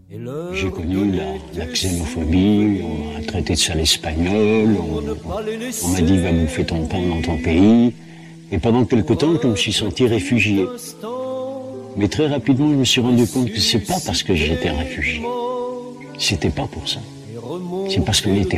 J'ai connu la xénophobie, on m'a traité de sale espagnol, on m'a dit va bouffer ton pain dans ton pays. Et pendant quelque temps, je me suis senti réfugié. Mais très rapidement, je me suis rendu compte que c'est pas parce que j'étais réfugié. C'était pas pour ça. C'est parce qu'on était